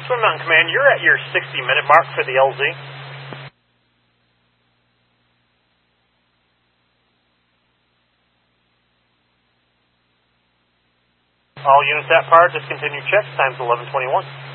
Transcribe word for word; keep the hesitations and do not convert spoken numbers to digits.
Swim Mountain Command, you're at your sixty minute mark for the L Z. All units at par, discontinue checks, time's eleven twenty-one.